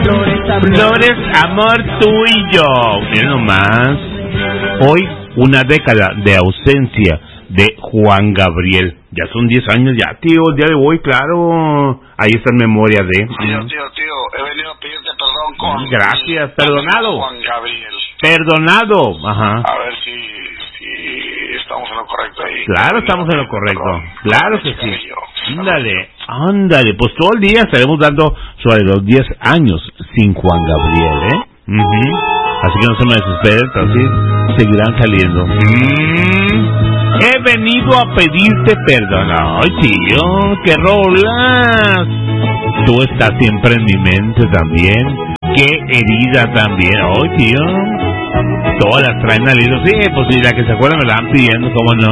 Flores, amor, tú y yo. Miren nomás. Hoy, una década de ausencia de Juan Gabriel. Ya son 10 años ya, tío, el día de hoy, claro. Ahí está en memoria de... Tío, he venido a pedirte perdón con... Gracias, perdonado. Juan Gabriel. Perdonado, ajá. A ver si estamos en lo correcto ahí. Claro, estamos en lo correcto. Claro que sí. Ándale, pues todo el día estaremos dando sobre los 10 años sin Juan Gabriel, ¿eh? Así que no se me desesperen, pero sí seguirán saliendo. He venido a pedirte perdón. Ay, tío, qué rolas. Tú estás siempre en mi mente también. Qué herida también. Ay, tío. Todas las traen al hilo. Sí, pues sí, la que se acuerda me la van pidiendo, cómo no.